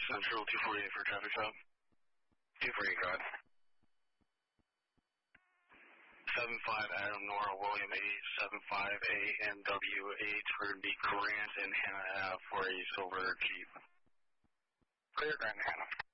Central 248 for traffic stop. 248, go ahead. 75 Adam Nora William 875 ANW8 for the Grant and Hannah Ave for a silver Jeep. Clear, Grant and Hannah.